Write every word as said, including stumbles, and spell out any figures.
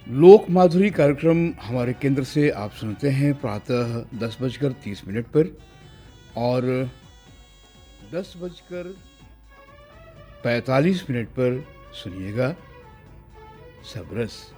लोक माधुरी कार्यक्रम हमारे केंद्र से आप सुनते हैं प्रातः दस बजकर तीस मिनट पर और दस बजकर पैंतालीस मिनट पर सुनिएगा सबरस।